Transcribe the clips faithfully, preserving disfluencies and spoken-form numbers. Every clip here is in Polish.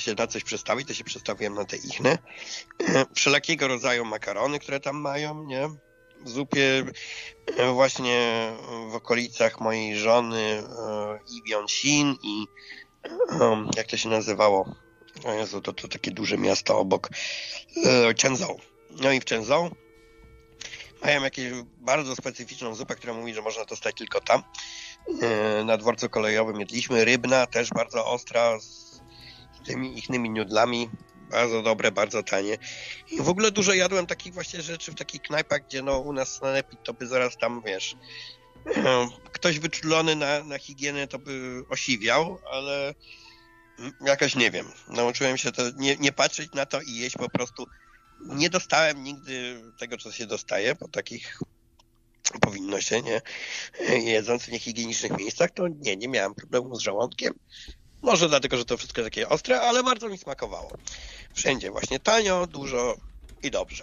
się na coś przestawić, to się przestawiłem na te ichne. Wszelakiego rodzaju makarony, które tam mają, nie? W zupie właśnie w okolicach mojej żony Iwionsin i jak to się nazywało? O Jezu, to, to takie duże miasto obok Chenzhou. No i w Chenzhou mają jakąś bardzo specyficzną zupę, która mówi, że można dostać tylko tam. Na dworcu kolejowym jedliśmy. Rybna, też bardzo ostra, z tymi ichnymi nudlami. Bardzo dobre, bardzo tanie. I w ogóle dużo jadłem takich właśnie rzeczy w takich knajpach, gdzie no u nas sanepid to by zaraz tam, wiesz, ktoś wyczulony na, na higienę to by osiwiał, ale jakoś nie wiem. Nauczyłem się to nie, nie patrzeć na to i jeść po prostu. Nie dostałem nigdy tego, co się dostaje po takich powinno się, nie? Jedząc w niehigienicznych miejscach, to nie, nie miałem problemu z żołądkiem. Może dlatego, że to wszystko takie ostre, ale bardzo mi smakowało. Wszędzie właśnie tanio, dużo i dobrze.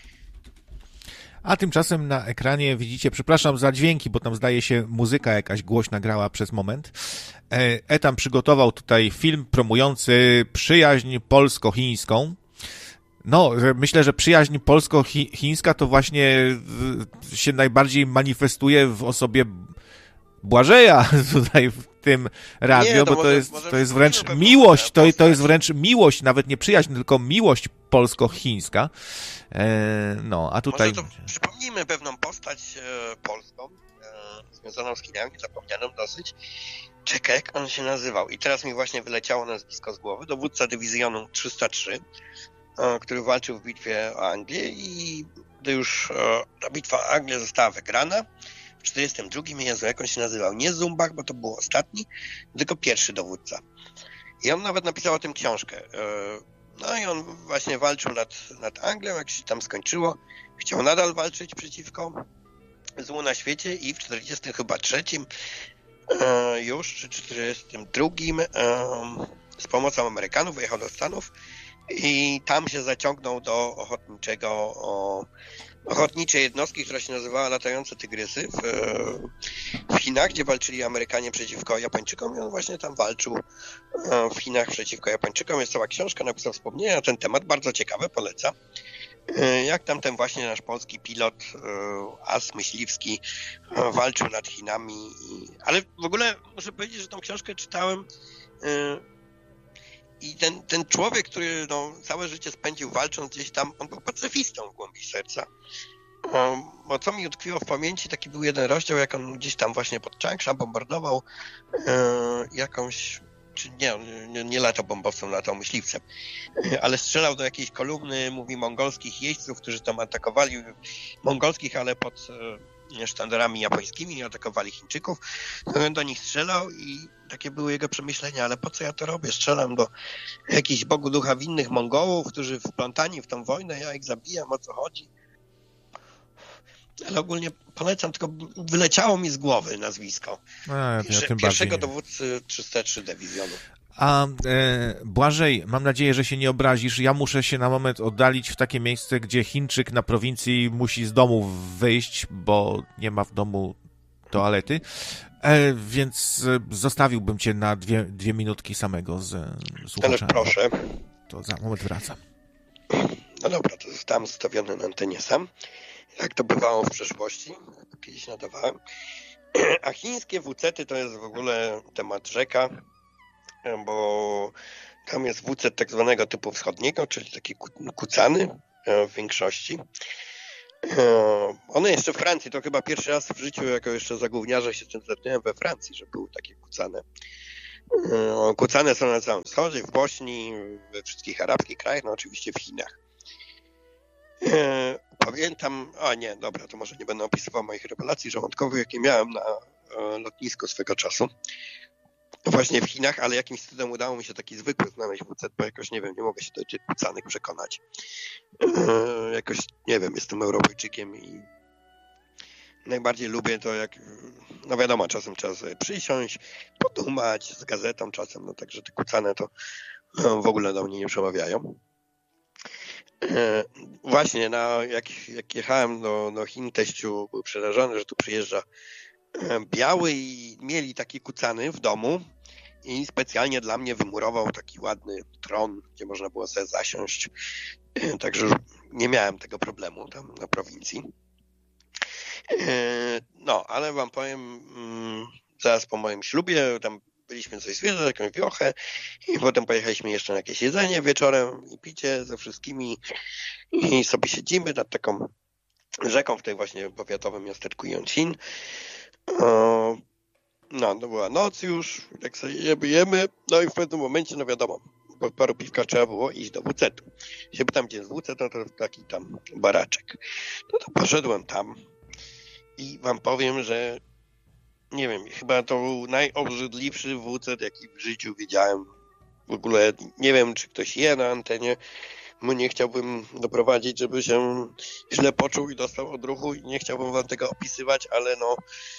A tymczasem na ekranie widzicie, przepraszam za dźwięki, bo tam zdaje się muzyka jakaś głośna grała przez moment. Etam przygotował tutaj film promujący przyjaźń polsko-chińską. No, myślę, że przyjaźń polsko-chińska to właśnie się najbardziej manifestuje w osobie Błażeja tutaj w tym radio, nie, to bo może, to jest, to jest wręcz miłość, to, to jest wręcz miłość, nawet nie przyjaźń, tylko miłość polsko-chińska. E, no, a tutaj... Może to przypomnijmy pewną postać e, polską, e, związaną z Chinami, zapomnianą dosyć. Czekaj, jak on się nazywał? I teraz mi właśnie wyleciało nazwisko z głowy. Dowódca dywizjonu trzysta trzy, e, który walczył w bitwie o Anglię i gdy już e, ta bitwa o Anglię została wygrana, w czterdziestym drugim, Jezu, jak on się nazywał? Nie Zumbach, bo to był ostatni, tylko pierwszy dowódca. I on nawet napisał o tym książkę. No i on właśnie walczył nad, nad Anglią, jak się tam skończyło. Chciał nadal walczyć przeciwko złu na świecie i w czterdziestym chyba trzecim już, czy czterdziestym drugim z pomocą Amerykanów wyjechał do Stanów i tam się zaciągnął do ochotniczego ochotniczej jednostki, która się nazywała Latające Tygrysy w, w Chinach, gdzie walczyli Amerykanie przeciwko Japończykom i on właśnie tam walczył w Chinach przeciwko Japończykom. Jest cała książka, napisał wspomnienia na ten temat, bardzo ciekawe, polecam. Jak tam ten właśnie nasz polski pilot, as myśliwski, walczył nad Chinami. Ale w ogóle muszę powiedzieć, że tą książkę czytałem i ten, ten człowiek, który no, całe życie spędził walcząc gdzieś tam, on był pacyfistą w głębi serca. Um, bo co mi utkwiło w pamięci, taki był jeden rozdział, jak on gdzieś tam właśnie pod Changsha bombardował e, jakąś, czy nie, nie, nie latał bombowcem, latał myśliwcem, ale strzelał do jakiejś kolumny, mówi, mongolskich jeźdźców, którzy tam atakowali, mongolskich, ale pod e, sztandarami japońskimi i atakowali Chińczyków. No, on do nich strzelał i takie były jego przemyślenia, ale po co ja to robię? Strzelam do jakichś Bogu ducha winnych Mongołów, którzy wplątani w tą wojnę, ja ich zabijam, o co chodzi? Ale ogólnie polecam, tylko wyleciało mi z głowy nazwisko. A, ja pierwszego dowódcy trzysta trzy dywizjonu. A e, Błażej, mam nadzieję, że się nie obrazisz. Ja muszę się na moment oddalić w takie miejsce, gdzie Chińczyk na prowincji musi z domu wyjść, bo nie ma w domu toalety. E, więc zostawiłbym cię na dwie, dwie minutki samego z, z słuchaczami. Ale proszę. To za moment wracam. No dobra, to zostałem zostawiony na antenie sam. Jak to bywało w przeszłości, kiedyś nadawałem. A chińskie wucety to jest w ogóle temat rzeka, bo tam jest wucet tak zwanego typu wschodniego, czyli taki kucany w większości. One jeszcze w Francji, to chyba pierwszy raz w życiu, jako jeszcze za gówniarza się tym zetknąłem we Francji, że były takie kucane. Kucane są na całym wschodzie, w Bośni, we wszystkich arabskich krajach, no oczywiście w Chinach. Pamiętam, a nie, dobra, to może nie będę opisywał moich rewelacji żołądkowych, jakie miałem na lotnisku swego czasu. Właśnie w Chinach, ale jakimś cudem udało mi się taki zwykły znaleźć wucet, bo jakoś, nie wiem, nie mogę się do tych kucanych przekonać. Jakoś, nie wiem, jestem Europejczykiem i najbardziej lubię to, jak, no wiadomo, czasem trzeba sobie przysiąść, podumać z gazetą czasem, no także te kucane to no, w ogóle do mnie nie przemawiają. E, właśnie, no, jak, jak jechałem do, do Chin, teściu był przerażony, że tu przyjeżdża biały i mieli taki kucany w domu i specjalnie dla mnie wymurował taki ładny tron, gdzie można było sobie zasiąść. Także nie miałem tego problemu tam na prowincji. No, ale wam powiem, zaraz po moim ślubie, tam byliśmy coś zwiedzać, jakąś wiochę i potem pojechaliśmy jeszcze na jakieś jedzenie wieczorem i picie ze wszystkimi i sobie siedzimy nad taką rzeką w tej właśnie powiatowym miasteczku Yongqing. No, to była noc już, tak sobie jemy, jemy, no i w pewnym momencie, no wiadomo, po paru piwka trzeba było iść do wucetu. Się pytam, gdzie jest wucet, no to taki tam baraczek. No to poszedłem tam i wam powiem, że nie wiem, chyba to był najobrzydliwszy wucet, jaki w życiu widziałem. W ogóle nie wiem, czy ktoś je na antenie, bo nie chciałbym doprowadzić, żeby się źle poczuł i dostał odruchu i nie chciałbym wam tego opisywać, ale no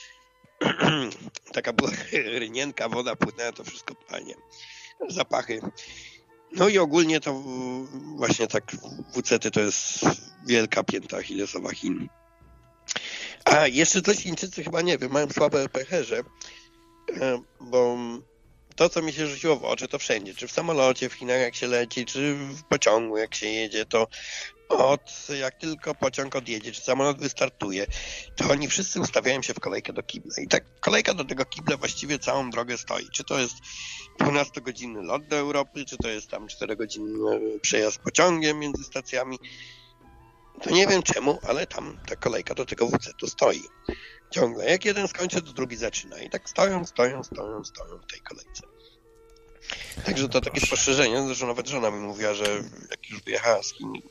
taka była rynienka, woda płynęła, to wszystko panie. Zapachy. No i ogólnie to właśnie tak wucety to jest wielka pięta achillesowa Chin. A jeszcze coś Chińczycy chyba nie wiem, mają słabe pęcherze, bo to, co mi się rzuciło w oczy, to wszędzie. Czy w samolocie w Chinach jak się leci, czy w pociągu jak się jedzie, to od, jak tylko pociąg odjedzie, czy samolot wystartuje, to oni wszyscy ustawiają się w kolejkę do kibla. I tak kolejka do tego kibla właściwie całą drogę stoi. Czy to jest dwunastogodzinny lot do Europy, czy to jest tam czterogodzinny przejazd pociągiem między stacjami. To nie wiem czemu, ale tam ta kolejka do tego wucetu stoi. Ciągle. Jak jeden skończy, to drugi zaczyna. I tak stoją, stoją, stoją, stoją w tej kolejce. Także to takie spostrzeżenie. Zresztą nawet żona mi mówiła, że jak już wyjechała z Chin,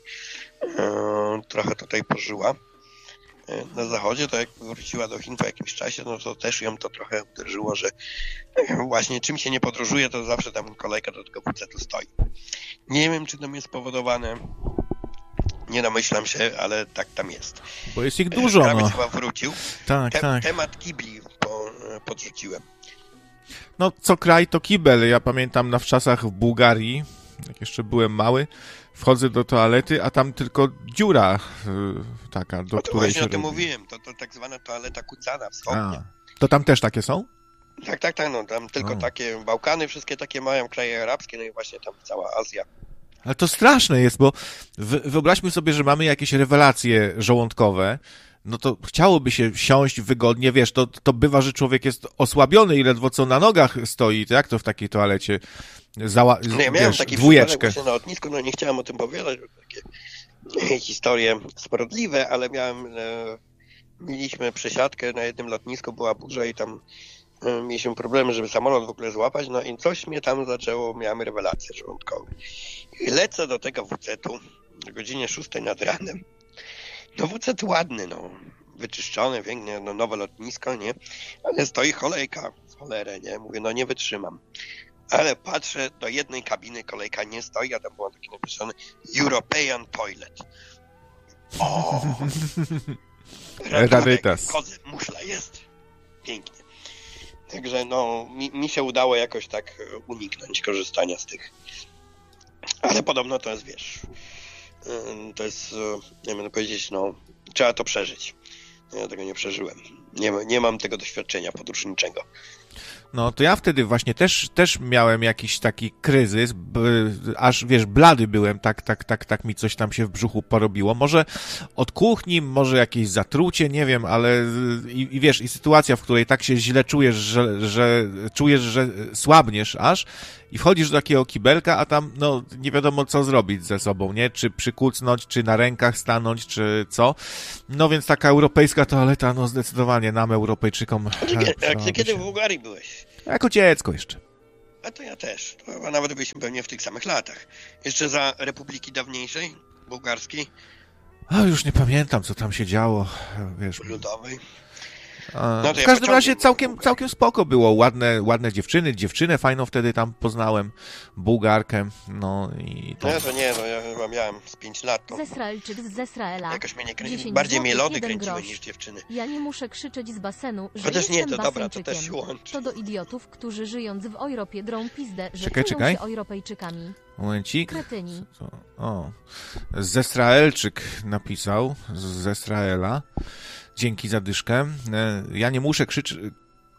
e, trochę tutaj pożyła e, na zachodzie, to jak wróciła do Chin po jakimś czasie, no to też ją to trochę uderzyło, że e, właśnie czym się nie podróżuje, to zawsze tam kolejka do tego wucetu stoi. Nie wiem, czy to jest spowodowane. Nie namyślam się, ale tak tam jest. Bo jest ich dużo, Krawiec no. chyba wrócił. Tak, Te, tak. Temat kibli po, podrzuciłem. No, co kraj to kibel. Ja pamiętam na wczasach w Bułgarii, jak jeszcze byłem mały, wchodzę do toalety, a tam tylko dziura y, taka, do No to której właśnie się o tym robi. mówiłem. To, to tak zwana toaleta kucana wschodnia. A, to tam też takie są? Tak, tak, tak. No, tam tylko O. takie Bałkany, wszystkie takie mają, kraje arabskie, no i właśnie tam cała Azja. Ale to straszne jest, bo wy- wyobraźmy sobie, że mamy jakieś rewelacje żołądkowe, no to chciałoby się siąść wygodnie, wiesz, to, to bywa, że człowiek jest osłabiony i ledwo co na nogach stoi, to jak to w takiej toalecie zała- No ja miałem wiesz, taki dwójeczkę. przypadek właśnie na lotnisku, no nie chciałem o tym powiedzieć, bo takie e, historie smrodliwe, ale miałem, e, mieliśmy przesiadkę na jednym lotnisku, była burza i tam e, mieliśmy problemy, żeby samolot w ogóle złapać, no i coś mnie tam zaczęło, miałem rewelacje żołądkowe. I lecę do tego wucetu o godzinie szóstej nad ranem. No wucet ładny, no, wyczyszczony, pięknie, no nowe lotnisko, nie? Ale stoi kolejka, w cholerę, nie? Mówię, no nie wytrzymam. Ale patrzę, do jednej kabiny kolejka nie stoi, a tam było takie napisane European Toilet. O! Rarytas. Kozy, muszla jest. Pięknie. Także no, mi, mi się udało jakoś tak uniknąć korzystania z tych. Ale podobno to jest, wiesz, to jest, nie będę powiedzieć, no, trzeba to przeżyć. Ja tego nie przeżyłem. Nie, nie mam tego doświadczenia podróżniczego. No to ja wtedy właśnie też, też miałem jakiś taki kryzys, b, aż wiesz, blady byłem, tak, tak, tak, tak mi coś tam się w brzuchu porobiło. Może od kuchni, może jakieś zatrucie, nie wiem, ale i, i wiesz, i sytuacja, w której tak się źle czujesz, że, że czujesz, że słabniesz aż i wchodzisz do takiego kibelka, a tam no nie wiadomo co zrobić ze sobą, nie? Czy przykucnąć, czy na rękach stanąć, czy co. No więc taka europejska toaleta, no zdecydowanie nam Europejczykom. A, a ty kiedy w Bułgarii byłeś? Jako dziecko jeszcze. A to ja też. To chyba nawet byliśmy pewnie w tych samych latach. Jeszcze za Republiki Dawniejszej, bułgarskiej, A już nie pamiętam, co tam się działo, wiesz. ludowej. A, No to w ja każdym razie pociągiem całkiem, Bułgarię. całkiem spoko było. Ładne, ładne dziewczyny, dziewczynę fajną wtedy tam poznałem, Bułgarkę, no i No to... ja to nie, no ja chyba miałem z pięć lat. To Zesraelczyk z Zesraela. jakoś mnie nie kręci. dziesięć Bardziej mnie złotych, lody jeden kręciły grosz. niż dziewczyny. Ja nie muszę krzyczeć z basenu, że Chociaż nie, jestem to dobra, to też baseńczykiem. się łączy. To do idiotów, którzy żyjąc w Europie drą pizdę, że Czekaj, czują czekaj. się Europejczykami. Momencik. Kretyni. Co? O, Zesraelczyk napisał, z Zesraela. Dzięki za dyszkę. E, Ja nie muszę krzyczeć...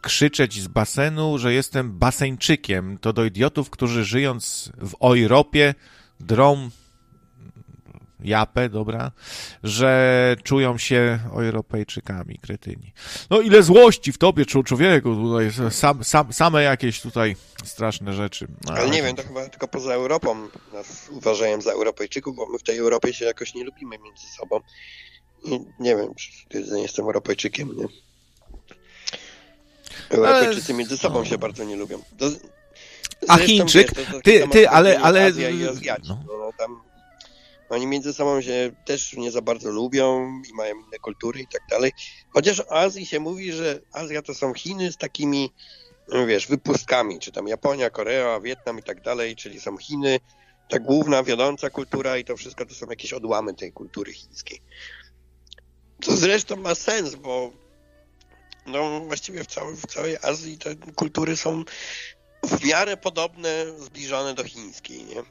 krzyczeć z basenu, że jestem baseńczykiem. To do idiotów, którzy żyjąc w Europie drą japę, dobra, że czują się Europejczykami, kretyni. No ile złości w tobie, człowieku, tutaj sam, sam, same jakieś tutaj straszne rzeczy. No, ale nie to... wiem, to chyba tylko poza Europą nas uważają za Europejczyków, bo my w tej Europie się jakoś nie lubimy między sobą. I nie wiem, czy jestem Europejczykiem, nie? Europejczycy ale... między sobą no. się bardzo nie lubią. To... A Chińczyk? Wiesz, to, to ty, ty, ale... ale... Azja i Azjaci. No. No, tam oni między sobą się też nie za bardzo lubią i mają inne kultury i tak dalej. Chociaż o Azji się mówi, że Azja to są Chiny z takimi, wiesz, wypustkami, czy tam Japonia, Korea, Wietnam i tak dalej, czyli są Chiny, ta główna, wiodąca kultura i to wszystko to są jakieś odłamy tej kultury chińskiej. Co zresztą ma sens, bo no właściwie w, całej, w całej Azji te kultury są w miarę podobne, zbliżone do chińskiej, nie?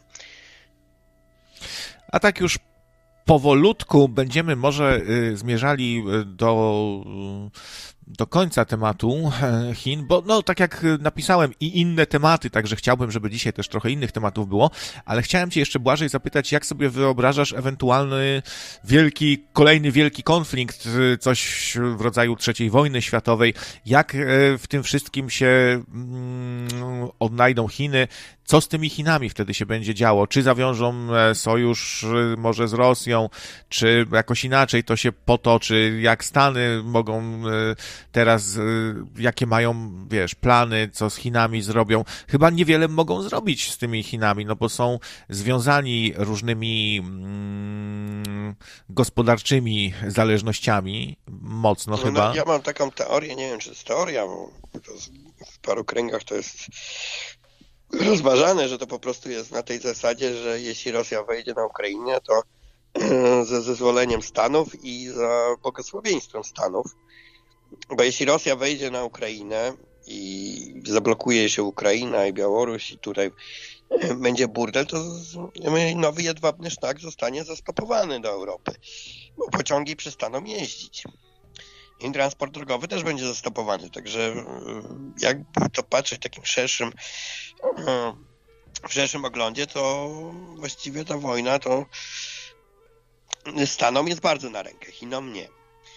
A tak już powolutku będziemy może y, zmierzali do, do końca tematu Chin, bo no tak jak napisałem i inne tematy, także chciałbym, żeby dzisiaj też trochę innych tematów było, ale chciałem cię jeszcze, Błażej, zapytać, jak sobie wyobrażasz ewentualny wielki, kolejny wielki konflikt, coś w rodzaju trzeciej wojny światowej, jak w tym wszystkim się mm, odnajdą Chiny, co z tymi Chinami wtedy się będzie działo? Czy zawiążą sojusz może z Rosją, czy jakoś inaczej to się potoczy? Jak Stany mogą teraz, jakie mają, wiesz, plany, co z Chinami zrobią? Chyba niewiele mogą zrobić z tymi Chinami, no bo są związani różnymi mm, gospodarczymi zależnościami, mocno no, chyba. No, ja mam taką teorię, nie wiem, czy to jest teoria, bo to w paru kręgach to jest rozważane, że to po prostu jest na tej zasadzie, że jeśli Rosja wejdzie na Ukrainę, to ze zezwoleniem Stanów i za błogosławieństwem Stanów. Bo jeśli Rosja wejdzie na Ukrainę i zablokuje się Ukraina i Białoruś i tutaj będzie burdel, to nowy jedwabny sznak zostanie zastopowany do Europy, bo pociągi przestaną jeździć. I transport drogowy też będzie zastopowany, także jakby to patrzeć w takim szerszym w szerszym oglądzie, to właściwie ta wojna to Stanom jest bardzo na rękę, Chinom nie.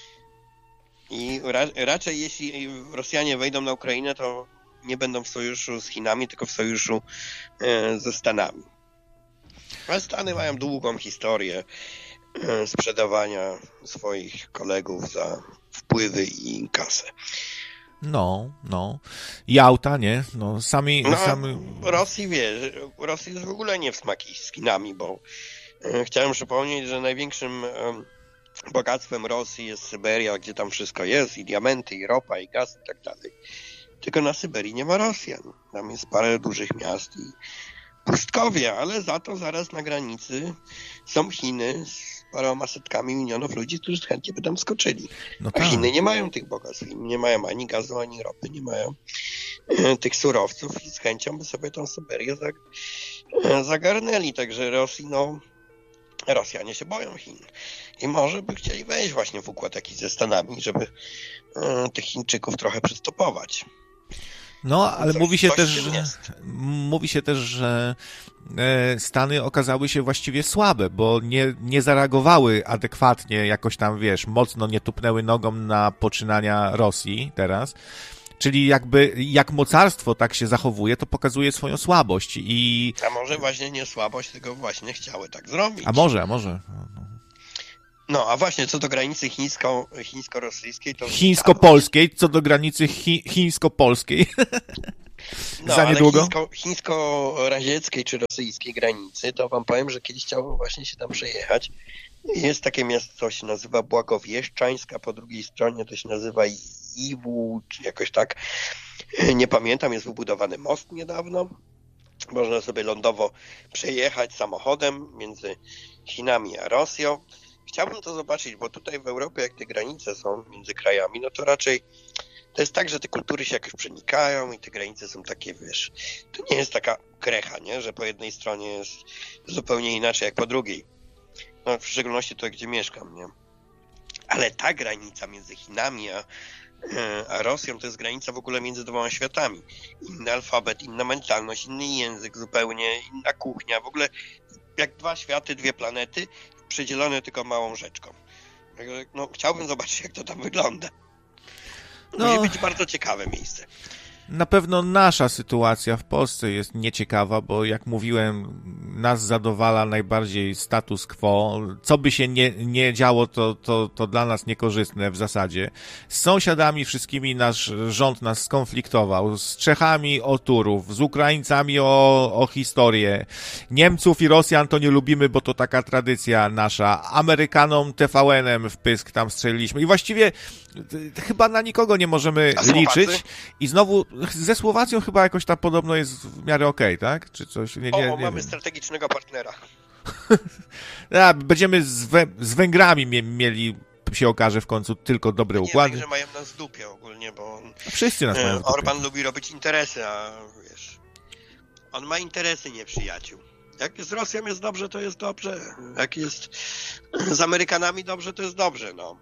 I ra- raczej jeśli Rosjanie wejdą na Ukrainę, to nie będą w sojuszu z Chinami, tylko w sojuszu e, ze Stanami. A Stany mają długą historię e, sprzedawania swoich kolegów za wpływy i kasę. No, no. I auta, nie? No, sami... No, sami... Rosji, wiesz, Rosji jest w ogóle nie w smaki z Chinami, bo e, chciałem przypomnieć, że największym e, bogactwem Rosji jest Syberia, gdzie tam wszystko jest, i diamenty, i ropa, i gaz, i tak dalej. Tylko na Syberii nie ma Rosjan. Tam jest parę dużych miast i pustkowie, ale za to zaraz na granicy są Chiny z paroma setkami milionów ludzi, którzy chętnie by tam skoczyli. No A tak. Chiny nie mają tych bogactw. Nie mają ani gazu, ani ropy, nie mają e, tych surowców i z chęcią by sobie tą Syberię zag, e, zagarnęli. Także Rosji, no, Rosjanie się boją Chin. I może by chcieli wejść właśnie w układ taki ze Stanami, żeby e, tych Chińczyków trochę przystopować. No, ale coś, mówi się coś też, że, mówi się też, że Stany okazały się właściwie słabe, bo nie, nie zareagowały adekwatnie, jakoś tam, wiesz, mocno nie tupnęły nogą na poczynania Rosji teraz. Czyli jakby jak mocarstwo tak się zachowuje, to pokazuje swoją słabość i... A może właśnie nie słabość, tylko właśnie chciały tak zrobić. A może, a może... No, a właśnie, co do granicy chińsko, chińsko-rosyjskiej, to... Chińsko-polskiej, co do granicy chi, chińsko-polskiej. No, za niedługo. Ale chińsko, chińsko-radzieckiej czy rosyjskiej granicy, to wam powiem, że kiedyś chciałbym właśnie się tam przejechać. Jest takie miasto, co się nazywa Błagowieszczańsk, a po drugiej stronie to się nazywa Iwu, czy jakoś tak. Nie pamiętam, jest wybudowany most niedawno. Można sobie lądowo przejechać samochodem między Chinami a Rosją. Chciałbym to zobaczyć, bo tutaj w Europie, jak te granice są między krajami, no to raczej to jest tak, że te kultury się jakoś przenikają i te granice są takie, wiesz, to nie jest taka krecha, nie? Że po jednej stronie jest zupełnie inaczej jak po drugiej. No, w szczególności to, gdzie mieszkam, nie? Ale ta granica między Chinami a A Rosją to jest granica w ogóle między dwoma światami. Inny alfabet, inna mentalność, inny język zupełnie, inna kuchnia. W ogóle jak dwa światy, dwie planety, przedzielone tylko małą rzeczką. No, chciałbym zobaczyć, jak to tam wygląda. No. Musi być bardzo ciekawe miejsce. Na pewno nasza sytuacja w Polsce jest nieciekawa, bo jak mówiłem, nas zadowala najbardziej status quo. Co by się nie, nie działo, to, to, to dla nas niekorzystne w zasadzie. Z sąsiadami wszystkimi nasz rząd nas skonfliktował. Z Czechami o Turów, z Ukraińcami o, o historię. Niemców i Rosjan to nie lubimy, bo to taka tradycja nasza. Amerykanom T V N-em w pysk tam strzeliliśmy. I właściwie chyba na nikogo nie możemy liczyć. I znowu ze Słowacją chyba jakoś ta podobno jest w miarę okej, okay, tak? Czy coś? Nie, nie, o, nie mamy wiem. strategicznego partnera. A, będziemy z, Wę- z Węgrami mie- mieli, się okaże w końcu, tylko dobre nie, układy. Węgrzy mają nas w dupie ogólnie, bo Wszyscy nas mają w dupie. Orban lubi robić interesy, a wiesz, on ma interesy, nie przyjaciół. Jak z Rosją jest dobrze, to jest dobrze. Jak jest z Amerykanami dobrze, to jest dobrze, no.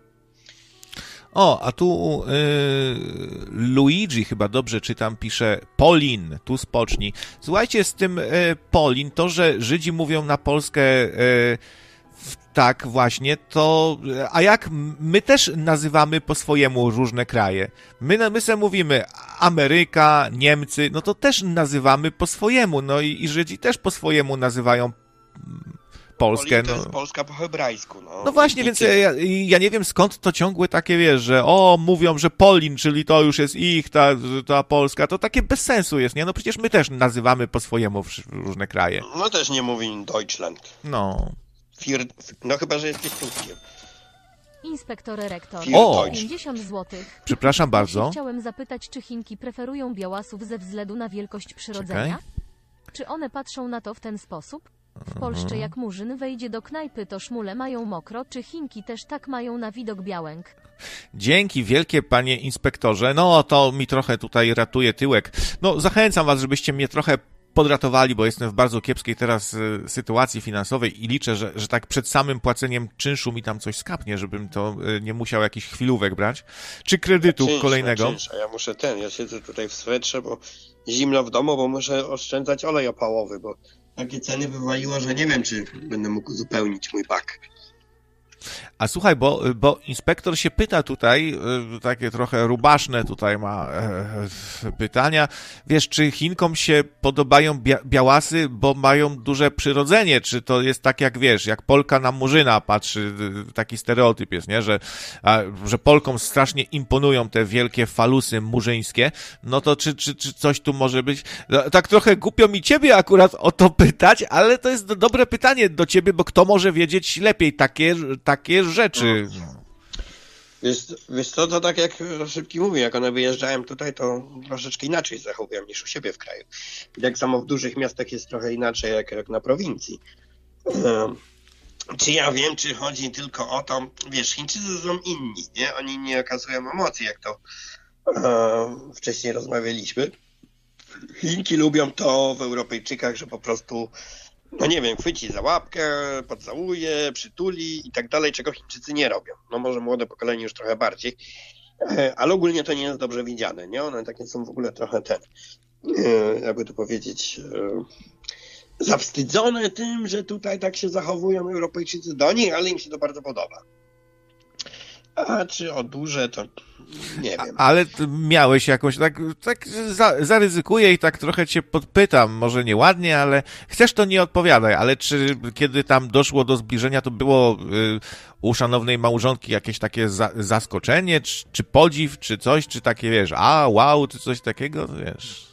O, a tu y, Luigi, chyba dobrze czytam, pisze Polin, tu spocznij. Słuchajcie, z tym y, Polin, to, że Żydzi mówią na Polskę y, tak właśnie, to a jak my też nazywamy po swojemu różne kraje? My, my sobie mówimy Ameryka, Niemcy, no to też nazywamy po swojemu, no i, i Żydzi też po swojemu nazywają Polskę. Polin to no. jest Polska po hebrajsku. No, No właśnie, więc ja, ja nie wiem skąd to ciągłe takie, wiesz, że o, mówią, że Polin, czyli to już jest ich, ta, ta Polska, to takie bez sensu jest, nie? No przecież my też nazywamy po swojemu różne kraje. No też nie mówi Deutschland. No. Fir... No chyba, że jesteś Polskiem. Inspektor rektor. O! pięćdziesiąt złotych. Przepraszam bardzo. Chciałem zapytać, czy Chinki preferują białasów ze względu na wielkość przyrodzenia? Czekaj. Czy one patrzą na to w ten sposób? W Polsce jak Murzyn wejdzie do knajpy, to szmule mają mokro, czy Chinki też tak mają na widok białęk? Dzięki wielkie, panie inspektorze. No, to mi trochę tutaj ratuje tyłek. No, zachęcam was, żebyście mnie trochę podratowali, bo jestem w bardzo kiepskiej teraz y, sytuacji finansowej i liczę, że, że tak przed samym płaceniem czynszu mi tam coś skapnie, żebym to y, nie musiał jakichś chwilówek brać. Czy kredytu czynsz, kolejnego. Czynsz, a ja muszę ten, ja siedzę tutaj w swetrze, bo zimno w domu, bo muszę oszczędzać olej opałowy, bo takie ceny wywaliło, że nie wiem, czy będę mógł uzupełnić mój bak. A słuchaj, bo, bo inspektor się pyta tutaj, takie trochę rubaszne tutaj ma e, pytania, wiesz, czy Chinkom się podobają bia- białasy, bo mają duże przyrodzenie, czy to jest tak jak, wiesz, jak Polka na Murzyna patrzy, taki stereotyp jest, nie, że, a, że Polkom strasznie imponują te wielkie falusy murzyńskie, no to czy, czy, czy coś tu może być, tak trochę głupio mi ciebie akurat o to pytać, ale to jest dobre pytanie do ciebie, bo kto może wiedzieć lepiej takie, takie rzeczy. Wiesz, wiesz co, to tak jak Szybki mówi, jak one wyjeżdżają tutaj, to troszeczkę inaczej zachowują niż u siebie w kraju. I tak samo w dużych miastach jest trochę inaczej jak, jak na prowincji. Um, czy ja wiem, czy chodzi tylko o to, wiesz, Chińczycy są inni, nie? Oni nie okazują emocji, jak to um, wcześniej rozmawialiśmy. Chinki lubią to w Europejczykach, że po prostu no nie wiem, chwyci za łapkę, pocałuje, przytuli i tak dalej, czego Chińczycy nie robią. No może młode pokolenie już trochę bardziej, ale ogólnie to nie jest dobrze widziane, nie? One takie są w ogóle trochę ten, jakby to powiedzieć, zawstydzone tym, że tutaj tak się zachowują Europejczycy do nich, ale im się to bardzo podoba. A czy o duże, to nie wiem. Ale miałeś jakąś, tak, tak za, zaryzykuję i tak trochę cię podpytam, może nieładnie, ale chcesz, to nie odpowiadaj, ale czy kiedy tam doszło do zbliżenia, to było y, u szanownej małżonki jakieś takie za, zaskoczenie, czy, czy podziw, czy coś, czy takie, wiesz, a, wow, czy coś takiego, wiesz...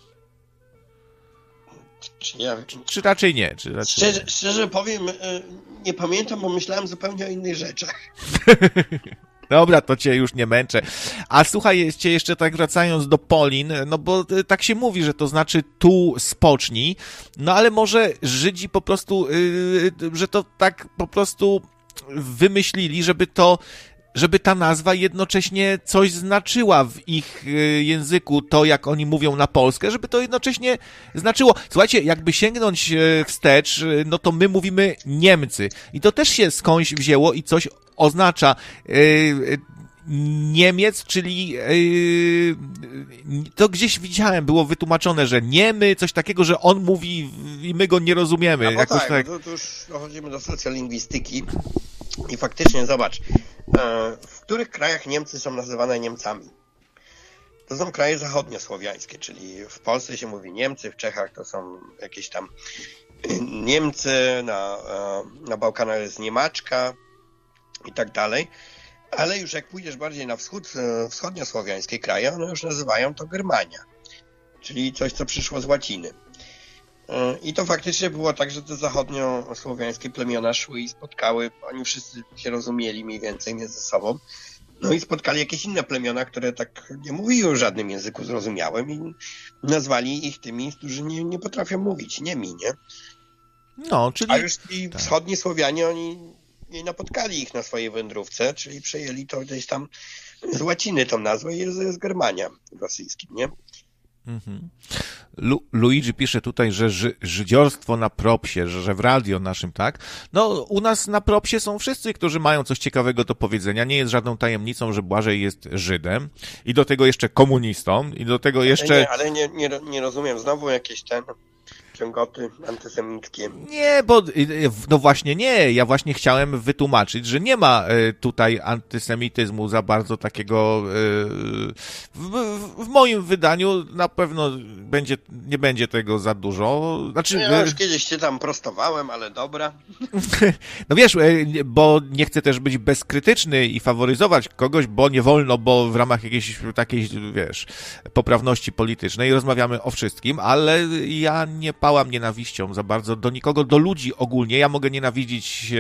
Czy, ja... czy raczej nie? Czy raczej szczerze, nie? szczerze powiem, nie pamiętam, bo myślałem zupełnie o innych rzeczach. Dobra, to cię już nie męczę. A słuchaj, jeszcze tak wracając do Polin, no bo tak się mówi, że to znaczy tu spocznij, no ale może Żydzi po prostu, yy, że to tak po prostu wymyślili, żeby to, żeby ta nazwa jednocześnie coś znaczyła w ich języku, to jak oni mówią na Polskę, żeby to jednocześnie znaczyło. Słuchajcie, jakby sięgnąć wstecz, no to my mówimy Niemcy i to też się skądś wzięło i coś oznacza. Niemiec, czyli yy, to gdzieś widziałem, było wytłumaczone, że Niemy, coś takiego, że on mówi i my go nie rozumiemy. A bo Jakoś tak, tak... no to, to już dochodzimy do socjolingwistyki i faktycznie zobacz, w których krajach Niemcy są nazywane Niemcami. To są kraje zachodniosłowiańskie, czyli w Polsce się mówi Niemcy, w Czechach to są jakieś tam Niemcy, na, na Bałkanach jest Niemaczka i tak dalej. Ale już jak pójdziesz bardziej na wschód, wschodniosłowiańskie kraje, one już nazywają to Germania, czyli coś, co przyszło z łaciny. I to faktycznie było tak, że te zachodniosłowiańskie plemiona szły i spotkały, oni wszyscy się rozumieli mniej więcej między sobą, no i spotkali jakieś inne plemiona, które tak nie mówiły w żadnym języku zrozumiałym i nazwali ich tymi, którzy nie, nie potrafią mówić, Niemi, nie? No, czyli... A już ci tak. Wschodni Słowianie, oni nie napotkali ich na swojej wędrówce, czyli przejęli to gdzieś tam z łaciny tą nazwę i jest, jest Germania w rosyjskim, nie? Mhm. Lu- Luigi pisze tutaj, że ży- żydziorstwo na propsie, że, że w radio naszym, tak? No, u nas na propsie są wszyscy, którzy mają coś ciekawego do powiedzenia. Nie jest żadną tajemnicą, że Błażej jest Żydem i do tego jeszcze komunistą i do tego jeszcze... Nie, ale nie, nie, nie rozumiem, znowu jakieś ten... ciągoty antysemickie. Nie, bo no właśnie nie, ja właśnie chciałem wytłumaczyć, że nie ma tutaj antysemityzmu za bardzo takiego w, w, w moim wydaniu na pewno będzie, nie będzie tego za dużo. Znaczy, ja już kiedyś się tam prostowałem, ale dobra. No wiesz, bo nie chcę też być bezkrytyczny i faworyzować kogoś, bo nie wolno, bo w ramach jakiejś takiej, wiesz, poprawności politycznej rozmawiamy o wszystkim, ale ja nie pałam nienawiścią za bardzo do nikogo, do ludzi ogólnie. Ja mogę nienawidzić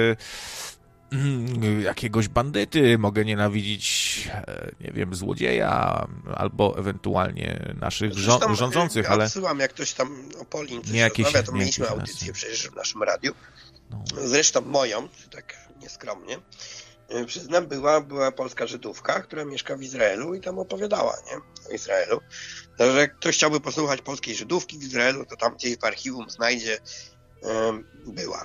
e, jakiegoś bandyty, mogę nienawidzić, e, nie wiem, złodzieja, albo ewentualnie naszych żo- rządzących, ja ale... odsyłam, jak ktoś tam Opolin coś nie jakieś, rozmawia, to nie mieliśmy jakieś audycję rasy. przecież w naszym radiu. No. Zresztą moją, tak nieskromnie, przyznam, była, była polska Żydówka, która mieszka w Izraelu i tam opowiadała, nie? O Izraelu. Że jak ktoś chciałby posłuchać polskiej Żydówki w Izraelu, to tam gdzieś w archiwum znajdzie, um, była.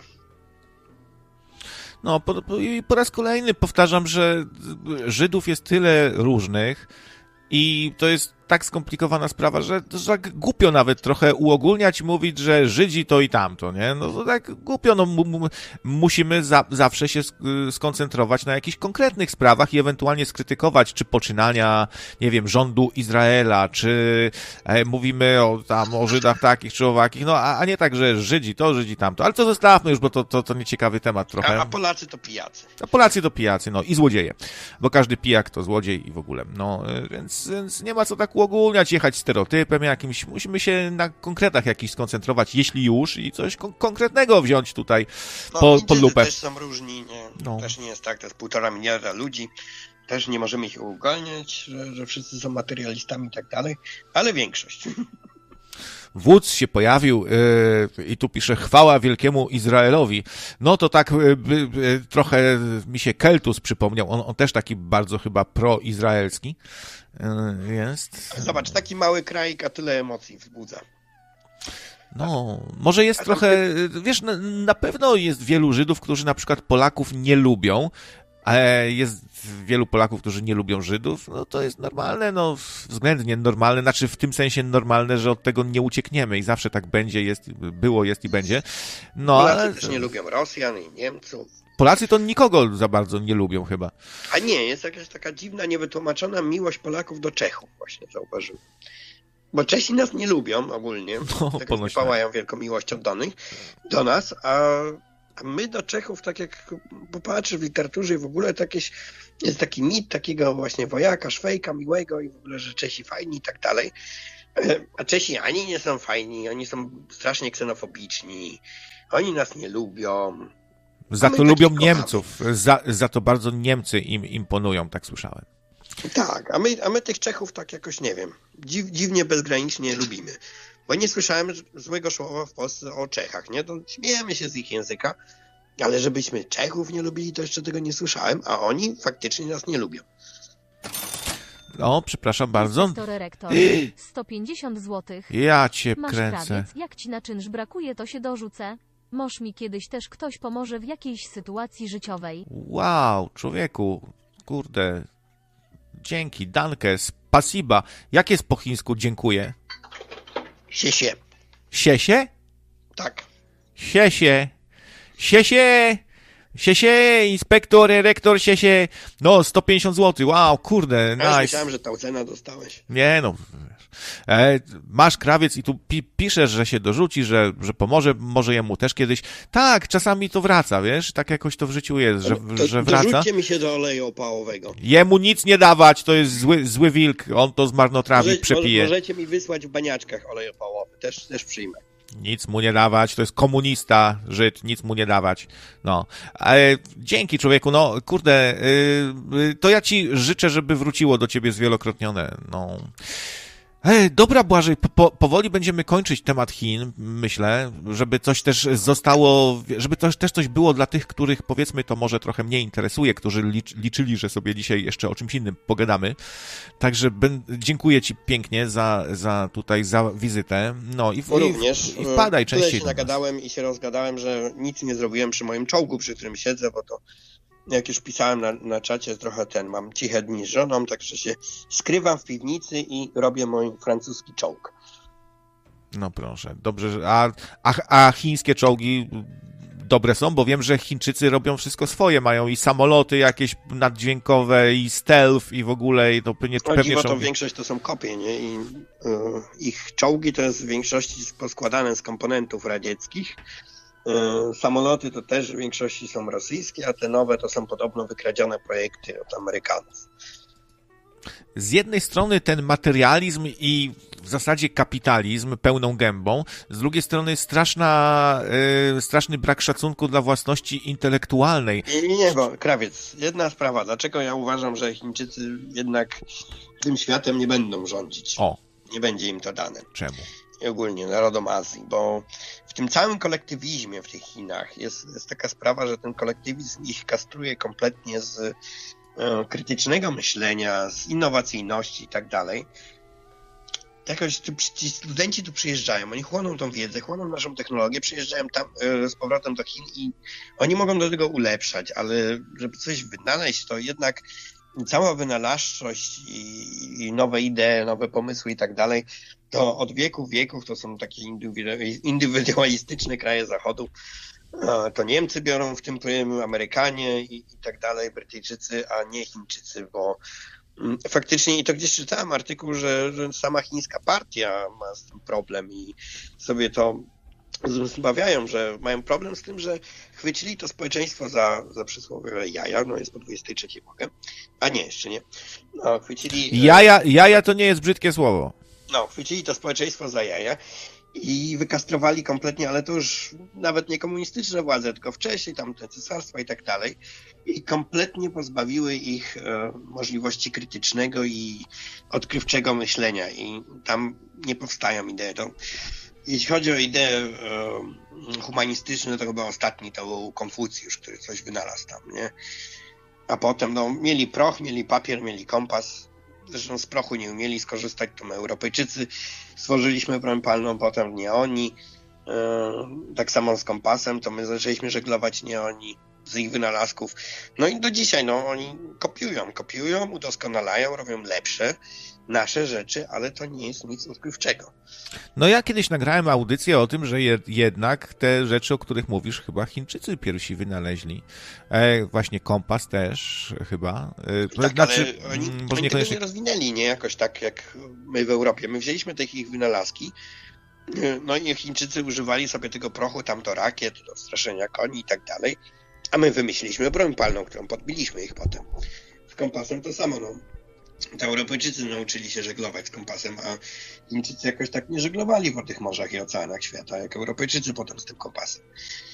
No, po, po, i po raz kolejny powtarzam, że Żydów jest tyle różnych i to jest tak skomplikowana sprawa, że, że tak głupio nawet trochę uogólniać i mówić, że Żydzi to i tamto, nie? No to tak głupio, no mu, mu, musimy za, zawsze się skoncentrować na jakichś konkretnych sprawach i ewentualnie skrytykować, czy poczynania, nie wiem, rządu Izraela, czy e, mówimy o tam o Żydach takich czy owakich, no a, a nie tak, że Żydzi to, Żydzi tamto, ale to zostawmy już, bo to, to, to nieciekawy temat trochę. A, a Polacy to pijacy. A Polacy to pijacy, no i złodzieje, bo każdy pijak to złodziej i w ogóle, no więc, więc nie ma co tak uogólniać, jechać stereotypem jakimś, musimy się na konkretach jakichś skoncentrować, jeśli już, i coś kon- konkretnego wziąć tutaj no, po, pod lupę. Też są różni, nie? No. Też nie jest tak, to jest półtora miliarda ludzi, też nie możemy ich uogólniać, że, że wszyscy są materialistami i tak dalej, ale większość. Wódz się pojawił yy, i tu pisze chwała wielkiemu Izraelowi. No to tak yy, yy, trochę mi się Keltus przypomniał, on, on też taki bardzo chyba proizraelski yy, jest. Zobacz, taki mały krajik, a tyle emocji wzbudza. No, może jest trochę, wiesz, na, na pewno jest wielu Żydów, którzy na przykład Polaków nie lubią, ale jest wielu Polaków, którzy nie lubią Żydów, no to jest normalne, no względnie normalne, znaczy w tym sensie normalne, że od tego nie uciekniemy i zawsze tak będzie, jest, było, jest i będzie. No, Polacy ale... też nie lubią Rosjan i Niemców. Polacy to nikogo za bardzo nie lubią chyba. A nie, jest jakaś taka dziwna, niewytłumaczona miłość Polaków do Czechów, właśnie zauważyłem. Bo Czesi nas nie lubią ogólnie, No, tak nie pałają wielką miłością do nich, do nas, a, a my do Czechów, tak jak popatrzysz w literaturze i w ogóle to jakieś, jest taki mit takiego właśnie wojaka, szwejka, miłego i w ogóle, że Czesi fajni i tak dalej. A Czesi ani nie są fajni, oni są strasznie ksenofobiczni, oni nas nie lubią. Za to lubią Niemców, za, za to bardzo Niemcy im imponują, tak słyszałem. Tak, a my, a my tych Czechów tak jakoś, nie wiem, dziw, dziwnie bezgranicznie lubimy. Bo nie słyszałem złego słowa w Polsce o Czechach, nie? To śmiejemy się z ich języka, ale żebyśmy Czechów nie lubili, to jeszcze tego nie słyszałem, a oni faktycznie nas nie lubią. O, przepraszam bardzo. Rektor, rektor, sto pięćdziesiąt złotych. Ja cię Masz kręcę. krawiec, jak ci na czynsz brakuje, to się dorzucę. Moż mi kiedyś też ktoś pomoże w jakiejś sytuacji życiowej. Wow, człowieku, kurde, dzięki, danke, spasiba. Jak jest po chińsku dziękuję? Siesie. Siesie? Tak. Siesie. Siesie. Siesie, inspektor, rektor, siesie. No, sto pięćdziesiąt złotych. Wow, kurde, Ja nice. myślałem, że tą cenę dostałeś. Nie, no. E, masz krawiec i tu pi- piszesz, że się dorzuci, że, że pomoże, może jemu też kiedyś. Tak, czasami to wraca, wiesz? Tak jakoś to w życiu jest, że, to, że wraca. Dorzućcie mi się do oleju opałowego. Jemu nic nie dawać, to jest zły, zły wilk, on to zmarnotrawi, Może, przepije. możecie mi wysłać w baniaczkach olej opałowy, też, też przyjmę. Nic mu nie dawać, to jest komunista, Żyd, nic mu nie dawać. No, e, dzięki człowieku, no kurde, y, y, to ja ci życzę, żeby wróciło do ciebie zwielokrotnione, no. E, dobra, Błażej, po, powoli będziemy kończyć temat Chin, myślę, żeby coś też zostało, żeby też, też coś było dla tych, których powiedzmy to może trochę mniej interesuje, którzy licz, liczyli, że sobie dzisiaj jeszcze o czymś innym pogadamy. Także ben, dziękuję ci pięknie za, za tutaj, za wizytę. No i, i, Również. i wpadaj Tyle częściej się do nas. nagadałem i się rozgadałem, że nic nie zrobiłem przy moim czołgu, przy którym siedzę, bo to jak już pisałem na, na czacie, trochę ten, mam ciche dni z żoną, także się skrywam w piwnicy i robię mój francuski czołg. No proszę, dobrze, że- a, a, a chińskie czołgi dobre są, bo wiem, że Chińczycy robią wszystko swoje, mają i samoloty jakieś naddźwiękowe, i stealth, i w ogóle, i to pewnie, No pewnie dziwo, to czołgi. większość to są kopie, nie? I y, ich czołgi to jest w większości poskładane z komponentów radzieckich. Y, samoloty to też w większości są rosyjskie, a te nowe to są podobno wykradzione projekty od Amerykanów. Z jednej strony ten materializm i w zasadzie kapitalizm pełną gębą, z drugiej strony straszna, yy, straszny brak szacunku dla własności intelektualnej. Nie, nie, bo krawiec, jedna sprawa, dlaczego ja uważam, że Chińczycy jednak tym światem nie będą rządzić. O, Nie będzie im to dane. czemu? I ogólnie narodom Azji, bo w tym całym kolektywizmie w tych Chinach jest, jest taka sprawa, że ten kolektywizm ich kastruje kompletnie z e, krytycznego myślenia, z innowacyjności i tak dalej. Jakoś tu, ci studenci tu przyjeżdżają, oni chłoną tą wiedzę, chłoną naszą technologię, przyjeżdżają tam e, z powrotem do Chin i oni mogą do tego ulepszać, ale żeby coś wynaleźć, to jednak cała wynalazczość i, i nowe idee, nowe pomysły i tak dalej, to od wieków wieków to są takie indywidualistyczne kraje Zachodu. To Niemcy biorą w tym prym, Amerykanie i, i tak dalej, Brytyjczycy, a nie Chińczycy, bo faktycznie, i to gdzieś czytałem artykuł, że, że sama chińska partia ma z tym problem i sobie to zbawiają, że mają problem z tym, że chwycili to społeczeństwo za, za przysłowiowe jaja, no jest po dwudziestej trzeciej mogę, a nie, jeszcze nie. No, chwycili... Jaja, jaja to nie jest brzydkie słowo. No, chwycili to społeczeństwo za jaja i wykastrowali kompletnie, ale to już nawet nie komunistyczne władze, tylko wcześniej tam te cesarstwa i tak dalej, i kompletnie pozbawiły ich e, możliwości krytycznego i odkrywczego myślenia i tam nie powstają idee. To, jeśli chodzi o idee e, humanistyczne, to chyba ostatni to był Konfucjusz, który coś wynalazł tam, nie? A potem, no, mieli proch, mieli papier, mieli kompas. Zresztą z prochu nie umieli skorzystać, to my Europejczycy stworzyliśmy broń palną, potem nie oni. Yy, tak samo z kompasem, to my zaczęliśmy żeglować, nie oni, z ich wynalazków. No i do dzisiaj, no oni kopiują, kopiują, udoskonalają, robią lepsze nasze rzeczy, ale to nie jest nic odkrywczego. No ja kiedyś nagrałem audycję o tym, że je, jednak te rzeczy, o których mówisz, chyba Chińczycy pierwsi wynaleźli. E, właśnie kompas też chyba. E, Tak, znaczy, ale oni, może oni tego niekoniecznie... nie rozwinęli, nie jakoś tak jak my w Europie. My wzięliśmy te ich wynalazki, no i Chińczycy używali sobie tego prochu tam do rakiet, do straszenia koni i tak dalej, a my wymyśliliśmy broń palną, którą podbiliśmy ich potem. Z kompasem to samo, no. To Europejczycy nauczyli się żeglować z kompasem, a Chińczycy jakoś tak nie żeglowali po tych morzach i oceanach świata, jak Europejczycy potem z tym kompasem.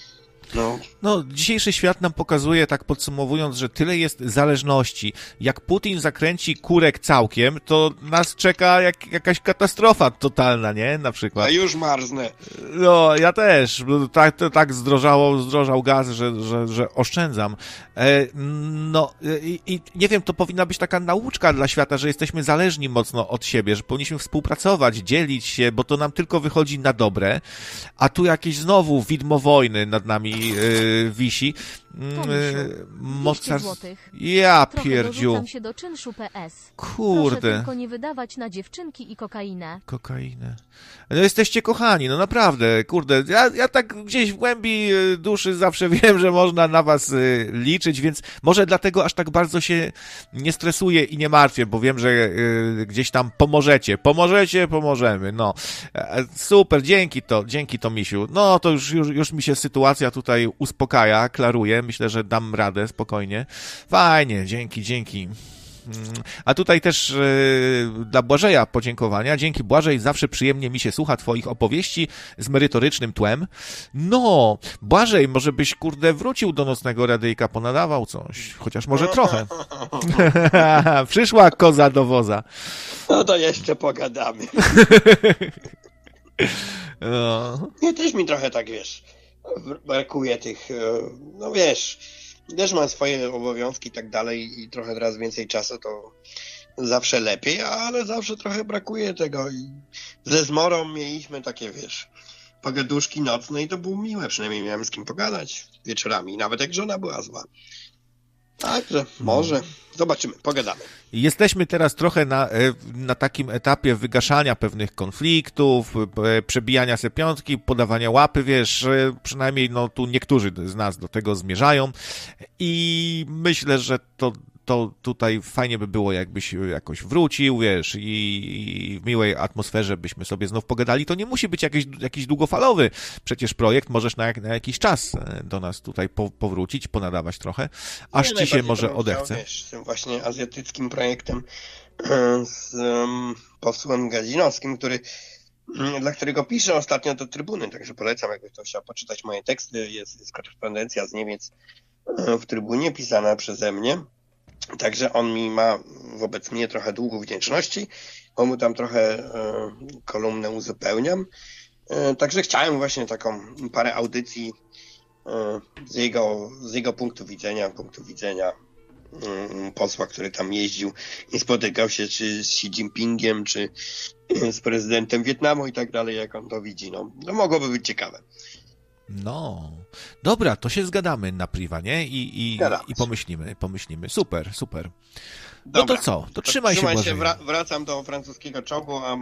No. No, dzisiejszy świat nam pokazuje, tak podsumowując, że tyle jest zależności. Jak Putin zakręci kurek całkiem, to nas czeka jak, jakaś katastrofa totalna, nie? Na przykład. A już marznę. No, ja też. Tak, to, tak zdrożało, zdrożał gaz, że, że, że oszczędzam. E, no i, i nie wiem, to powinna być taka nauczka dla świata, że jesteśmy zależni mocno od siebie, że powinniśmy współpracować, dzielić się, bo to nam tylko wychodzi na dobre. A tu jakieś znowu widmo wojny nad nami yy, wisi. Tomisiu, Mozart... złotych. Ja Trochę pierdziu. dorzucam się do czynszu P S. Kurde. Proszę tylko nie wydawać na dziewczynki i kokainę. Kokainę. No jesteście kochani, no naprawdę, kurde, ja, ja tak gdzieś w głębi duszy zawsze wiem, że można na was y, liczyć, więc może dlatego aż tak bardzo się nie stresuję i nie martwię, bo wiem, że y, gdzieś tam pomożecie, pomożecie, pomożemy, no. E, super, dzięki to, dzięki to, misiu. No to już, już, już mi się sytuacja tutaj uspokaja, klaruje, myślę, że dam radę spokojnie. Fajnie, dzięki, dzięki. A tutaj też yy, dla Błażeja podziękowania. Dzięki, Błażej, zawsze przyjemnie mi się słucha twoich opowieści z merytorycznym tłem. No, Błażej, może byś, kurde, wrócił do Nocnego Radyjka, ponadawał coś, chociaż może trochę. Przyszła koza do woza. No to jeszcze pogadamy. No. Nie, też mi trochę tak, wiesz, brakuje tych, no wiesz, też mam swoje obowiązki i tak dalej i trochę teraz więcej czasu, to zawsze lepiej, ale zawsze trochę brakuje tego i ze Zmorą mieliśmy takie, wiesz, pogaduszki nocne i to było miłe, przynajmniej miałem z kim pogadać wieczorami, nawet jak żona była zła. Także może, zobaczymy, pogadamy. Jesteśmy teraz trochę na, na takim etapie wygaszania pewnych konfliktów, przebijania se piątki, podawania łapy, wiesz, przynajmniej no tu niektórzy z nas do tego zmierzają i myślę, że to to tutaj fajnie by było, jakbyś jakoś wrócił, wiesz, i, i w miłej atmosferze byśmy sobie znów pogadali. To nie musi być jakiś, jakiś długofalowy przecież projekt, możesz na, jak, na jakiś czas do nas tutaj po, powrócić, ponadawać trochę, aż ci się może odechce. Wiesz, z tym właśnie azjatyckim projektem z um, posłem Gadzinowskim, który, dla którego piszę ostatnio do Trybuny, także polecam, jakby ktoś chciał poczytać moje teksty, jest, jest korespondencja z Niemiec w Trybunie pisana przeze mnie. Także on mi ma wobec mnie trochę długu wdzięczności, bo mu tam trochę e, kolumnę uzupełniam. E, także chciałem właśnie taką parę audycji e, z, jego, z jego punktu widzenia, punktu widzenia e, posła, który tam jeździł i spotykał się czy z Xi Jinpingiem, czy z prezydentem Wietnamu i tak dalej, jak on to widzi. No, no mogłoby być ciekawe. No, dobra, to się zgadamy na priwa, nie? I, i, i pomyślimy, pomyślimy. Super, super. Dobra, no to co? To, to trzymaj, trzymaj się, się wra- Wracam do francuskiego czołgu, a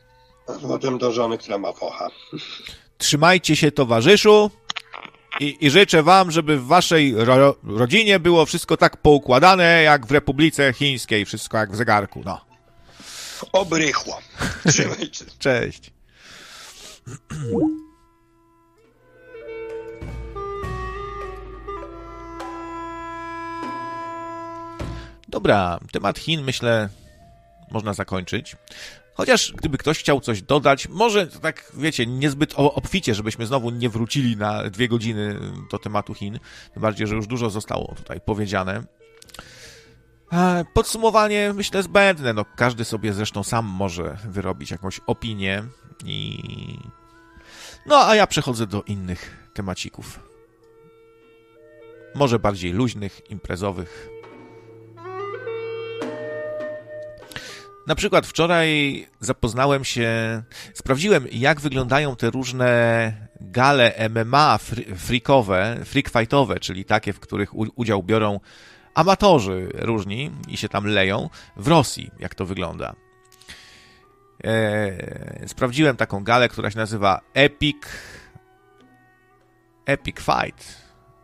potem do żony, która ma focha. Trzymajcie się, towarzyszu, i, i życzę wam, żeby w waszej ro- rodzinie było wszystko tak poukładane, jak w Republice Chińskiej, wszystko jak w zegarku, no. Oby rychło. Trzymajcie. Cześć. Dobra, temat Chin, myślę, można zakończyć. Chociaż gdyby ktoś chciał coś dodać, może tak, wiecie, niezbyt obficie, żebyśmy znowu nie wrócili na dwie godziny do tematu Chin. Tym bardziej, że już dużo zostało tutaj powiedziane. Podsumowanie, myślę, zbędne. No, każdy sobie zresztą sam może wyrobić jakąś opinię. I... No, a ja przechodzę do innych temacików. Może bardziej luźnych, imprezowych. Na przykład wczoraj zapoznałem się, sprawdziłem, jak wyglądają te różne gale M M A freakowe, freak fightowe, czyli takie, w których udział biorą amatorzy różni i się tam leją, w Rosji, jak to wygląda. Eee, sprawdziłem taką galę, która się nazywa Epic Epic Fight.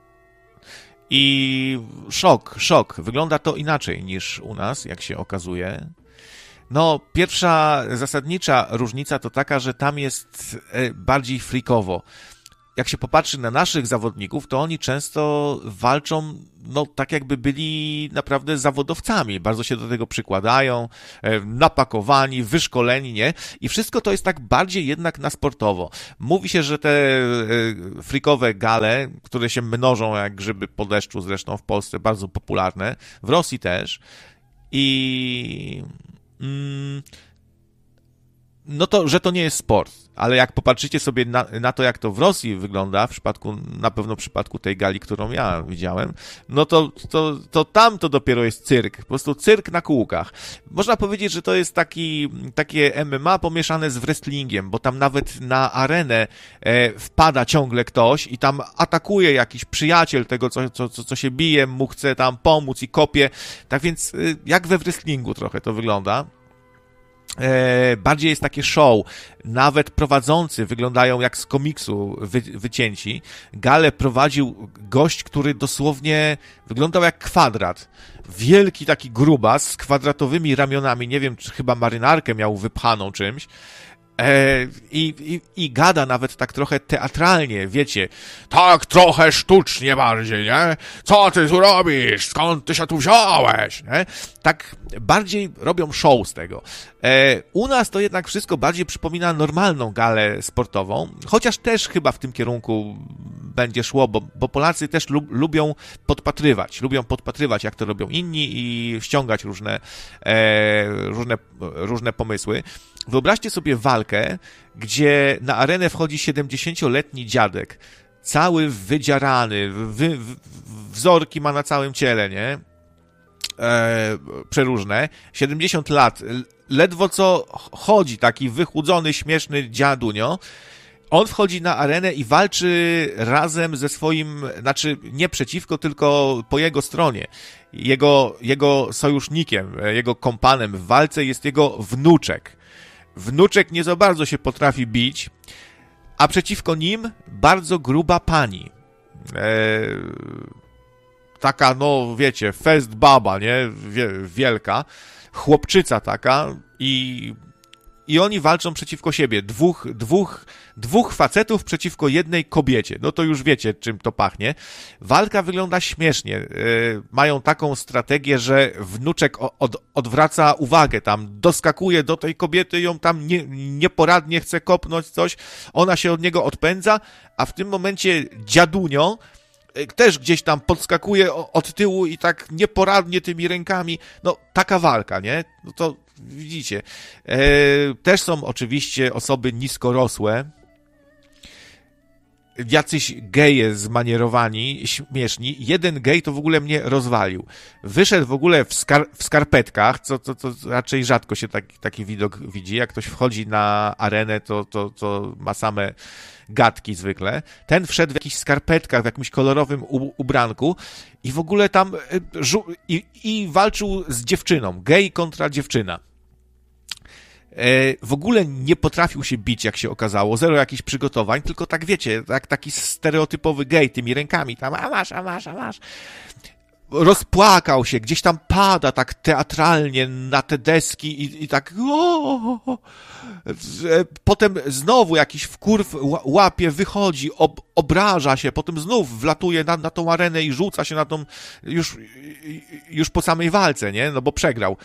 I szok, szok. Wygląda to inaczej niż u nas, jak się okazuje. No, pierwsza zasadnicza różnica to taka, że tam jest bardziej freakowo. Jak się popatrzy na naszych zawodników, to oni często walczą, no, tak jakby byli naprawdę zawodowcami. Bardzo się do tego przykładają, napakowani, wyszkoleni, nie? I wszystko to jest tak bardziej jednak na sportowo. Mówi się, że te freakowe gale, które się mnożą jak grzyby po deszczu, zresztą w Polsce bardzo popularne, w Rosji też. I... no to, że to nie jest sport. Ale jak popatrzycie sobie na, na to, jak to w Rosji wygląda, w przypadku, na pewno w przypadku tej gali, którą ja widziałem, no to, to, to tam to dopiero jest cyrk. Po prostu cyrk na kółkach. Można powiedzieć, że to jest taki, takie M M A pomieszane z wrestlingiem, bo tam nawet na arenę e, wpada ciągle ktoś i tam atakuje jakiś przyjaciel tego, co, co, co, co się bije, mu chce tam pomóc i kopie. Tak więc, e, jak we wrestlingu trochę to wygląda. E, bardziej jest takie show. Nawet prowadzący wyglądają jak z komiksu wy, wycięci. Galę prowadził gość, który dosłownie wyglądał jak kwadrat. Wielki taki grubas z kwadratowymi ramionami. Nie wiem, czy chyba marynarkę miał wypchaną czymś. E, i, i, I gada nawet tak trochę teatralnie, wiecie, tak trochę sztucznie bardziej, nie? Co ty tu robisz? Skąd ty się tu wziąłeś? Nie? Tak bardziej robią show z tego. E, u nas to jednak wszystko bardziej przypomina normalną galę sportową, chociaż też chyba w tym kierunku będzie szło, bo, bo Polacy też lub, lubią podpatrywać, lubią podpatrywać, jak to robią inni i ściągać różne, e, różne, różne pomysły. Wyobraźcie sobie walkę, gdzie na arenę wchodzi siedemdziesięcioletni dziadek, cały wydzierany, wy, wy, wzorki ma na całym ciele, nie? E, przeróżne. siedemdziesiąt lat, ledwo co chodzi, taki wychudzony, śmieszny dziadunio. On wchodzi na arenę i walczy razem ze swoim, znaczy nie przeciwko, tylko po jego stronie. Jego, jego sojusznikiem, jego kompanem w walce jest jego wnuczek. Wnuczek nie za bardzo się potrafi bić, a przeciwko nim bardzo gruba pani. Eee, taka, no wiecie, fest baba, nie? Wie, wielka. Chłopczyca taka i... I oni walczą przeciwko siebie. Dwóch, dwóch, dwóch facetów przeciwko jednej kobiecie. No to już wiecie, czym to pachnie. Walka wygląda śmiesznie. Yy, mają taką strategię, że wnuczek od, odwraca uwagę tam, doskakuje do tej kobiety, ją tam nie, nieporadnie chce kopnąć coś. Ona się od niego odpędza, a w tym momencie dziadunio też gdzieś tam podskakuje od tyłu i tak nieporadnie tymi rękami. No, taka walka, nie? No to widzicie. E, też są oczywiście osoby niskorosłe, jacyś geje zmanierowani, śmieszni. Jeden gej to w ogóle mnie rozwalił. Wyszedł w ogóle w, skar- w skarpetkach, co, co, co raczej rzadko się taki, taki widok widzi. Jak ktoś wchodzi na arenę, to, to, to ma same gadki zwykle. Ten wszedł w jakichś skarpetkach, w jakimś kolorowym u- ubranku i w ogóle tam żu- i, i walczył z dziewczyną. Gej kontra dziewczyna. W ogóle nie potrafił się bić, jak się okazało, zero jakichś przygotowań, tylko tak wiecie, jak taki stereotypowy gej tymi rękami tam, a masz, a masz, a masz. Rozpłakał się, gdzieś tam pada tak teatralnie na te deski i, i tak o, potem znowu jakiś wkurw łapie, wychodzi, ob, obraża się, potem znów wlatuje na, na tą arenę i rzuca się na tą już, już po samej walce, nie? No bo przegrał.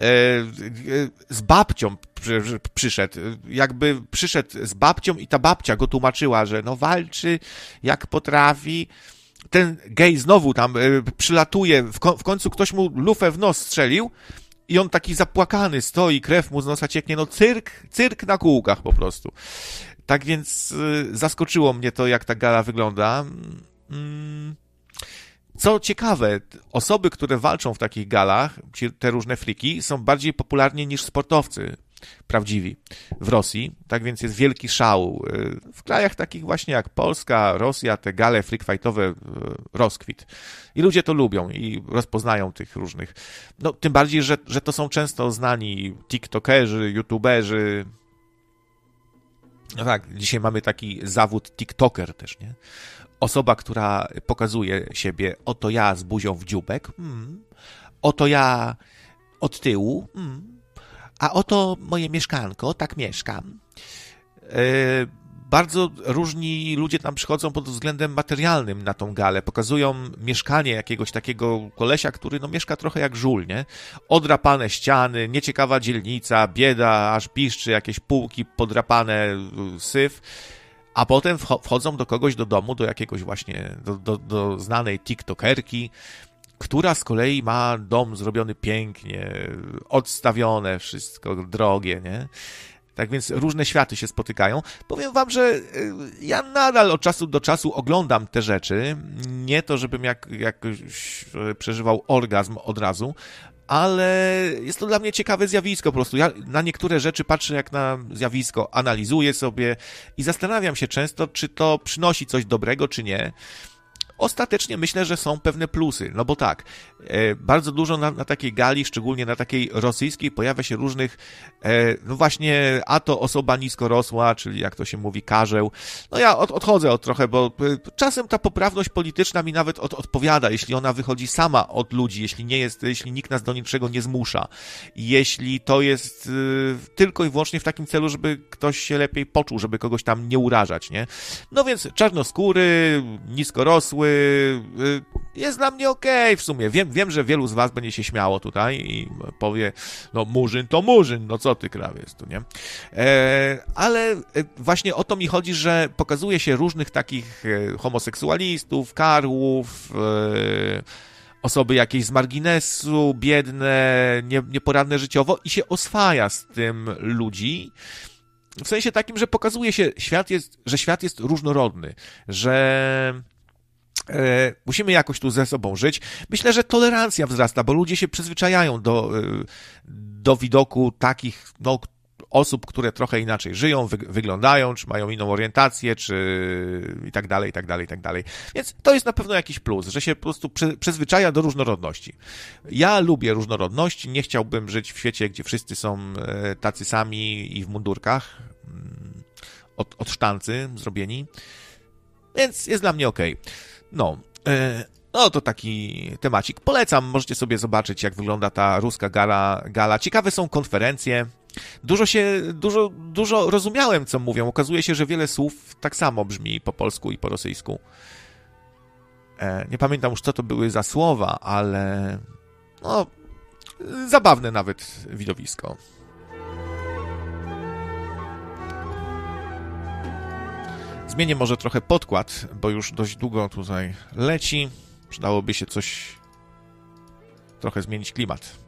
Z babcią przy, przyszedł, jakby przyszedł z babcią i ta babcia go tłumaczyła, że no walczy jak potrafi. Ten gej znowu tam y, przylatuje, w, ko- w końcu ktoś mu lufę w nos strzelił i on taki zapłakany stoi, krew mu z nosa cieknie, no cyrk, cyrk na kółkach po prostu. Tak więc y, zaskoczyło mnie to, jak ta gala wygląda. Mm. Co ciekawe, osoby, które walczą w takich galach, te różne friki, są bardziej popularni niż sportowcy prawdziwi w Rosji, tak więc jest wielki szał. W krajach takich właśnie jak Polska, Rosja, te gale freak fightowe rozkwit. I ludzie to lubią i rozpoznają tych różnych. No, tym bardziej, że, że to są często znani tiktokerzy, youtuberzy. No tak, dzisiaj mamy taki zawód tiktoker też, nie? Osoba, która pokazuje siebie, oto ja z buzią w dzióbek, mm. oto ja od tyłu, mm. a oto moje mieszkanko, tak mieszkam. Yy, bardzo różni ludzie tam przychodzą pod względem materialnym na tą galę. Pokazują mieszkanie jakiegoś takiego kolesia, który no mieszka trochę jak żul, nie? Odrapane ściany, nieciekawa dzielnica, bieda, aż piszczy, jakieś półki podrapane, syf. A potem wchodzą do kogoś do domu, do jakiegoś właśnie, do, do, do znanej tiktokerki, która z kolei ma dom zrobiony pięknie, odstawione wszystko, drogie, nie? Tak więc różne światy się spotykają. Powiem wam, że ja nadal od czasu do czasu oglądam te rzeczy. Nie to, żebym jak, jakoś przeżywał orgazm od razu, ale jest to dla mnie ciekawe zjawisko po prostu. Ja na niektóre rzeczy patrzę jak na zjawisko, analizuję sobie i zastanawiam się często, czy to przynosi coś dobrego, czy nie. Ostatecznie myślę, że są pewne plusy, no bo tak, e, bardzo dużo na, na takiej gali, szczególnie na takiej rosyjskiej, pojawia się różnych, e, no właśnie, a to osoba niskorosła, czyli jak to się mówi, karzeł. No ja od, odchodzę od trochę, bo e, czasem ta poprawność polityczna mi nawet od, odpowiada, jeśli ona wychodzi sama od ludzi, jeśli nie jest, jeśli nikt nas do niczego nie zmusza, jeśli to jest e, tylko i wyłącznie w takim celu, żeby ktoś się lepiej poczuł, żeby kogoś tam nie urażać, nie? No więc czarnoskóry, niskorosły, jest dla mnie okej okay w sumie. Wiem, wiem, że wielu z was będzie się śmiało tutaj i powie, no murzyn to murzyn, no co ty krawiec tu, nie? E, ale właśnie o to mi chodzi, że pokazuje się różnych takich homoseksualistów, karłów, e, osoby jakieś z marginesu, biedne, nie, nieporadne życiowo i się oswaja z tym ludzi. W sensie takim, że pokazuje się, świat jest, że świat jest różnorodny, że E, musimy jakoś tu ze sobą żyć. Myślę, że tolerancja wzrasta, bo ludzie się przyzwyczajają do, do widoku takich no, osób, które trochę inaczej żyją, wy, wyglądają, czy mają inną orientację, czy i tak dalej, i tak dalej, i tak dalej. Więc to jest na pewno jakiś plus, że się po prostu przy, przyzwyczaja do różnorodności. Ja lubię różnorodność, nie chciałbym żyć w świecie, gdzie wszyscy są tacy sami i w mundurkach od, od sztancy zrobieni, więc jest dla mnie okej. Okay. No, e, no to taki temacik. Polecam, możecie sobie zobaczyć, jak wygląda ta ruska gala. gala. Ciekawe są konferencje. Dużo się, dużo, dużo rozumiałem, co mówią. Okazuje się, że wiele słów tak samo brzmi po polsku i po rosyjsku. E, nie pamiętam już, co to były za słowa, ale no, zabawne nawet widowisko. Zmienię może trochę podkład, bo już dość długo tutaj leci. Przydałoby się coś, trochę zmienić klimat.